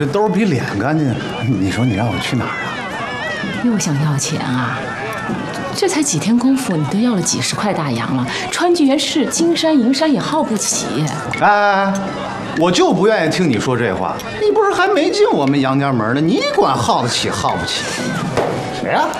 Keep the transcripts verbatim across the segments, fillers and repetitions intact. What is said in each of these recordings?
这兜比脸干净，你说你让我去哪儿啊？ 又想要钱啊？这才几天功夫，你都要了几十块大洋了。川剧园是金山银山也耗不起。 哎哎哎，我就不愿意听你说这话。你不是还没进我们杨家门呢，你管耗得起耗不起？谁呀、啊？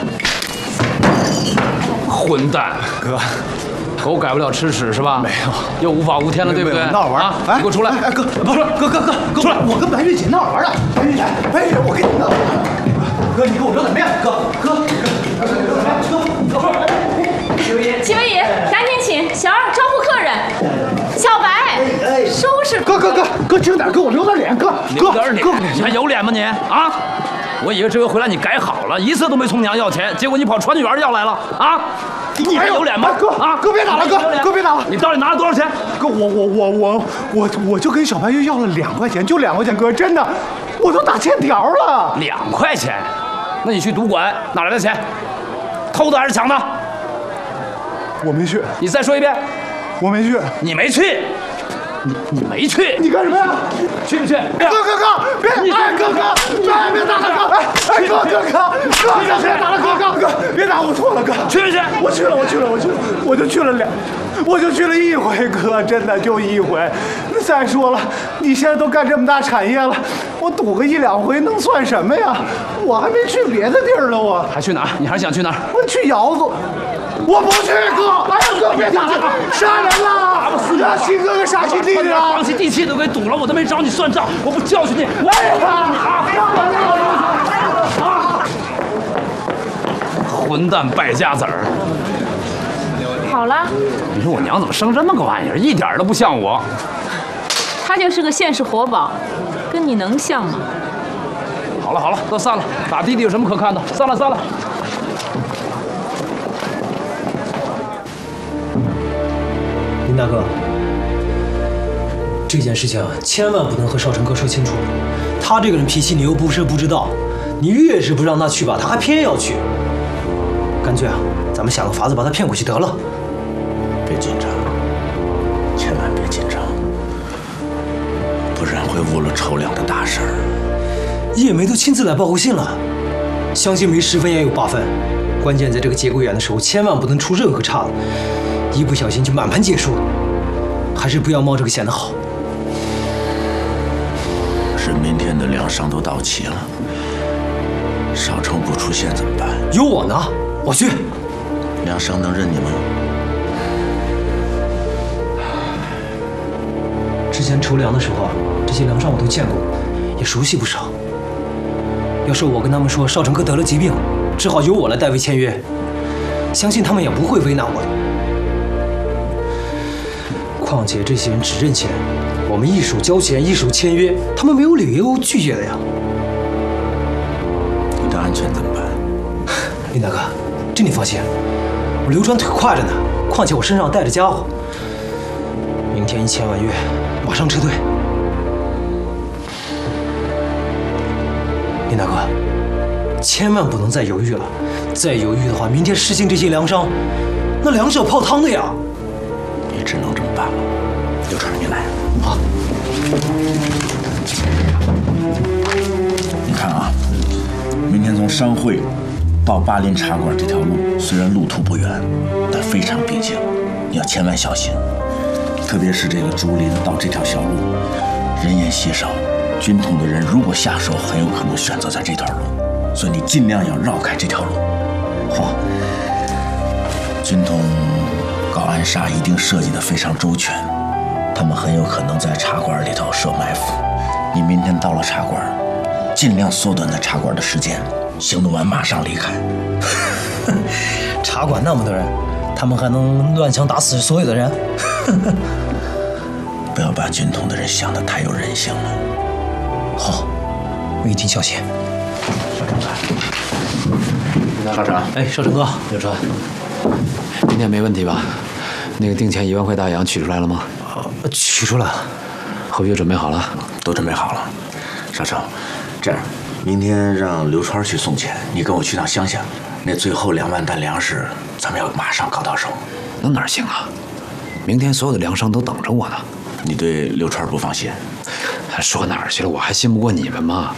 混蛋， 哥。 狗改不了吃屎是吧？ 没有， 又无法无天了，对不对？ 闹着玩啊！ 哎， 你给我出来！ 哎，哥，不是，哥哥哥，哥出来！我跟白玉姐闹着玩的。白玉姐，白玉姐，我跟你闹。哥，你给我扔点面。哥，哥，哥，哥， 齐文怡，齐文怡，赶紧请小二招呼客人。小白，收拾。 哥哥哥，哥轻点，给我留点脸。哥， 留点脸，你还有脸吗你？啊！我以为这回回来你改好了，一次都没从娘要钱，结果你跑川剧园要来了啊！ 你还有脸吗？ 哥啊，哥别打了，哥哥别打了！ 你到底拿了多少钱？ 哥，我我我我我我就跟小白玉要了两块钱，就两块钱，哥，真的，我都打欠条了。 两块钱？那你去赌馆哪来的钱？偷的还是抢的？ 我没去。 你再说一遍。 我没去。 你没去？你你没去？ 你干什么呀？ 去不去？ 哥哥哥，别！哎，哥哥，别别打了，哥！哎哎，哥哥哥，哥别打了，哥哥哥，别打，我错了，哥。 去不去？ 我去了，我去了，我去了，我就去了两，我就去了一回，哥，真的就一回。再说了，你现在都干这么大产业了，我赌个一两回能算什么呀？我还没去别的地儿呢，我还去哪儿？你还想去哪儿？ 我去窑子。 我不去，哥！哎呀，哥，别打了，杀人了！打不死你！亲哥哥杀亲弟弟了， 放弃地契都给赌了，我都没找你算账，我不教训你！我也啊！混蛋败家子儿！ 好了， 你说我娘怎么生这么个玩意儿，一点都不像我。 他就是个现世活宝，跟你能像吗？ 好了好了，都散了，打弟弟有什么可看的？散了散了。 林大哥，这件事情千万不能和少成哥说清楚。他这个人脾气你又不是不知道，你越是不让他去吧，他还偏要去。干脆啊，咱们想个法子把他骗过去得了。 别紧张，千万别紧张，不然会误了筹量的大事儿。 叶梅都亲自来报过信了，相信没十分也有八分。关键在这个节骨眼的时候，千万不能出任何岔子。 一不小心就满盘皆输，还是不要冒这个险的好。 是明天的粮商都到齐了，少成不出现怎么办？ 有我呢，我去。 粮商能认你吗？ 之前筹粮的时候啊，这些粮商我都见过，也熟悉不少。要是我跟他们说少成哥得了疾病，只好由我来代为签约，相信他们也不会为难我的。 况且这些人只认钱，我们一手交钱，一手签约，他们没有理由拒绝的呀。 你的安全怎么办？ 林大哥，这你放心，我刘川腿快着呢，况且我身上带着家伙，明天一签完约，马上撤退。林大哥，千万不能再犹豫了，再犹豫的话，明天失信这些粮商，那粮食要泡汤的呀。 也只能这么办了。刘川，你来。 好。 你看啊，明天从商会到巴林茶馆这条路，虽然路途不远，但非常逼近，你要千万小心。特别是这个竹林到这条小路，人烟稀少，军统的人如果下手，很有可能选择在这条路，所以你尽量要绕开这条路。好，军统。 搞暗杀一定设计得非常周全，他们很有可能在茶馆里头设埋伏。你明天到了茶馆，尽量缩短在茶馆的时间，行动完马上离开。 茶馆那么多人，他们还能乱枪打死所有的人？ 不要把军统的人想得太有人性了。 好，我一定小心。 少成来，少成， 哎，少成哥，刘川。 明天没问题吧？那个定钱一万块大洋取出来了吗？ 呃，取出来了。 后续准备好了？ 都准备好了。少成，这样，明天让刘川去送钱，你跟我去趟乡下，那最后两万担粮食，咱们要马上搞到手。 那哪行啊？明天所有的粮商都等着我呢。 你对刘川不放心？ 说哪儿去了？我还信不过你们吗？